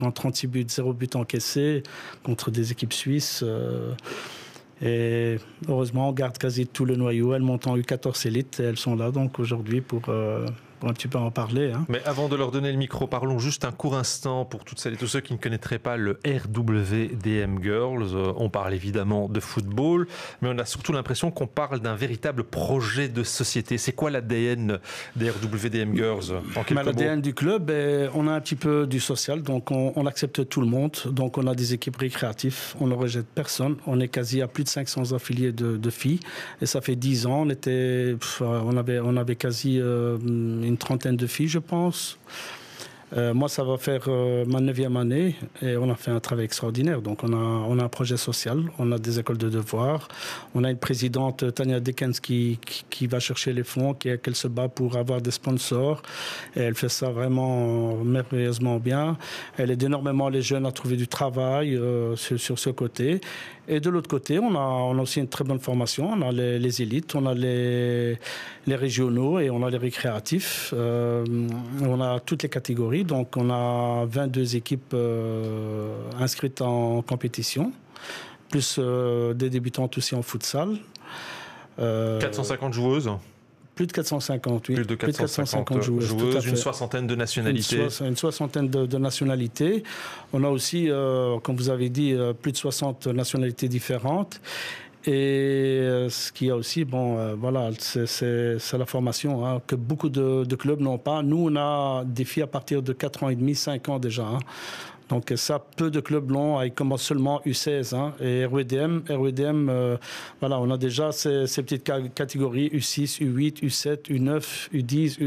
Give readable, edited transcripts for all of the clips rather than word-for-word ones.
36 buts, 0 but encaissé contre des équipes suisses. Et heureusement, on garde quasi tout le noyau. Elles montent en U14 élite et elles sont là donc aujourd'hui pour un petit peu en parler. Hein. Mais avant de leur donner le micro, parlons juste un court instant pour toutes celles et tous ceux qui ne connaîtraient pas le RWDM Girls. On parle évidemment de football, mais on a surtout l'impression qu'on parle d'un véritable projet de société. C'est quoi l'ADN des RWDM Girls en quelques mots? L'ADN du club, on a un petit peu du social, donc on accepte tout le monde. Donc on a des équipes récréatives, on ne rejette personne. On est quasi à plus de 500 affiliés de filles. Et ça fait 10 ans, on avait quasi une trentaine de filles, je pense. Moi, ça va faire ma 9e année et on a fait un travail extraordinaire. Donc, on a un projet social, on a des écoles de devoirs, on a une présidente, Tania Dickens, qui va chercher les fonds, qu'elle se bat pour avoir des sponsors. Et elle fait ça vraiment merveilleusement bien. Elle aide énormément les jeunes à trouver du travail sur ce côté. Et de l'autre côté, on a aussi une très bonne formation. On a les élites, on a les régionaux et on a les récréatifs. On a toutes les catégories. Donc, on a 22 équipes inscrites en compétition, plus des débutantes aussi en futsal. 450 joueuses. Plus de 450, oui. Plus de 450 joueuses, une soixantaine de nationalités. Une soixantaine de nationalités. On a aussi, comme vous avez dit, plus de 60 nationalités différentes. Et ce qu'il y a aussi, voilà, c'est la formation hein, que beaucoup de clubs n'ont pas. Nous, on a des filles à partir de 4 ans et demi, 5 ans déjà. Hein. Donc ça, peu de clubs l'ont, ils commencent seulement U16. Hein. Et RWDM, voilà, on a déjà ces petites catégories U6, U8, U7, U9, U10,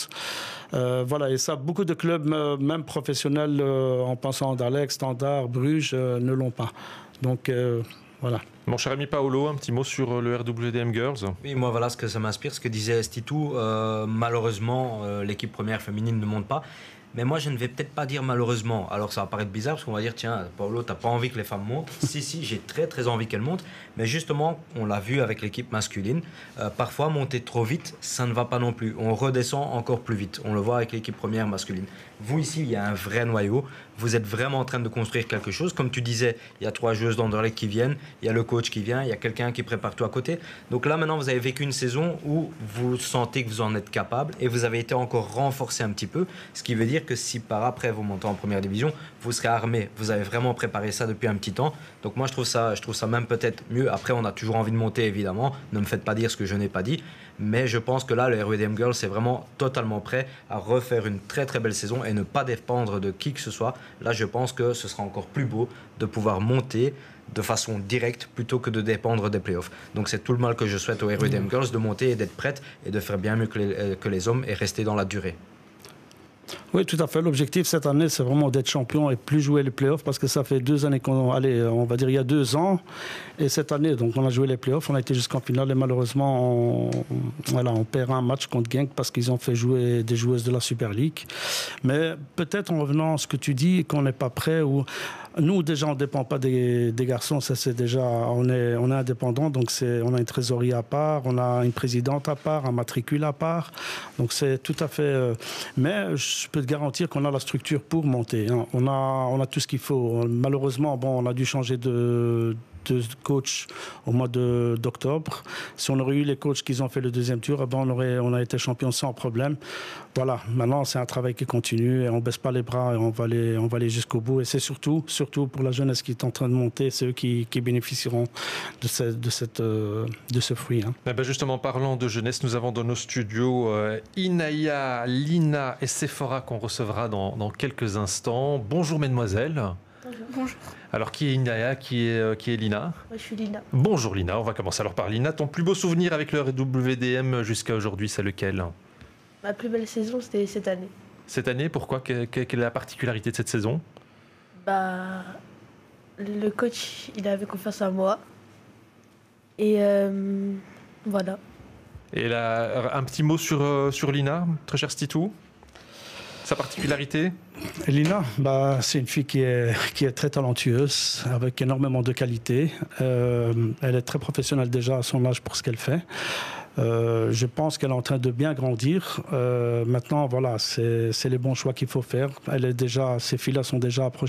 U11. Voilà, et ça, beaucoup de clubs, même professionnels, en pensant à Anderlecht, Standard, Bruges, ne l'ont pas. Donc voilà. Mon cher ami Paolo, un petit mot sur le RWDM Girls. Oui, moi voilà ce que ça m'inspire, ce que disait Stitou. Malheureusement, l'équipe première féminine ne monte pas. Mais moi, je ne vais peut-être pas dire malheureusement. Alors, ça va paraître bizarre parce qu'on va dire, tiens, Paolo, t'as pas envie que les femmes montent. Si, j'ai très, très envie qu'elles montent. Mais justement, on l'a vu avec l'équipe masculine. Parfois, monter trop vite, ça ne va pas non plus. On redescend encore plus vite. On le voit avec l'équipe première masculine. Vous, ici, il y a un vrai noyau. Vous êtes vraiment en train de construire quelque chose. Comme tu disais, il y a 3 joueuses d'Anderlecht qui viennent. Il y a le coach qui vient. Il y a quelqu'un qui prépare tout à côté. Donc là, maintenant, vous avez vécu une saison où vous sentez que vous en êtes capable. Et vous avez été encore renforcé un petit peu. Ce qui veut dire que si par après vous montez en première division, vous serez armé. Vous avez vraiment préparé ça depuis un petit temps. Donc moi, je trouve ça même peut-être mieux. Après, on a toujours envie de monter, évidemment. Ne me faites pas dire ce que je n'ai pas dit. Mais je pense que là, le RWDM Girls est vraiment totalement prêt à refaire une très très belle saison et ne pas dépendre de qui que ce soit. Là, je pense que ce sera encore plus beau de pouvoir monter de façon directe plutôt que de dépendre des playoffs. Donc c'est tout le mal que je souhaite au RWDM Girls, de monter et d'être prête et de faire bien mieux que les hommes et rester dans la durée. Oui, tout à fait. L'objectif cette année, c'est vraiment d'être champion et plus jouer les playoffs parce que ça fait 2 années on va dire il y a 2 ans. Et cette année, donc on a joué les playoffs, on a été jusqu'en finale et malheureusement, on perd un match contre Genk parce qu'ils ont fait jouer des joueuses de la Super League. Mais peut-être en revenant à ce que tu dis, qu'on n'est pas prêt ou... Nous, déjà, on ne dépend pas des garçons. Ça, c'est déjà, on est indépendant. Donc, on a une trésorerie à part, on a une présidente à part, un matricule à part. Donc, c'est tout à fait... mais je peux te garantir qu'on a la structure pour monter. Hein. On a tout ce qu'il faut. Malheureusement, on a dû changer de coach au mois d'octobre. Si on aurait eu les coachs qui ont fait le 2e tour, on a été champion sans problème. Voilà, maintenant c'est un travail qui continue et on ne baisse pas les bras et on va aller jusqu'au bout. Et c'est surtout pour la jeunesse qui est en train de monter, c'est eux qui bénéficieront de ce fruit. Hein. Eh ben justement, parlant de jeunesse, nous avons dans nos studios Inaya, Lina et Sephora qu'on recevra dans quelques instants. Bonjour mesdemoiselles. Bonjour. Alors, qui est Inaya, qui est Lina? Moi, je suis Lina. Bonjour Lina, on va commencer alors par Lina. Ton plus beau souvenir avec le RWDM jusqu'à aujourd'hui, c'est lequel? Ma plus belle saison, c'était cette année. Cette année, pourquoi? Quelle est la particularité de cette saison? Le coach, il avait confiance en moi. Et voilà. Et là, un petit mot sur Lina, très cher Stitou? Sa particularité? Lina, c'est une fille qui est très talentueuse, avec énormément de qualité. Elle est très professionnelle déjà à son âge pour ce qu'elle fait. Je pense qu'elle est en train de bien grandir. Maintenant, voilà, c'est les bons choix qu'il faut faire. Ses filles-là sont déjà approchées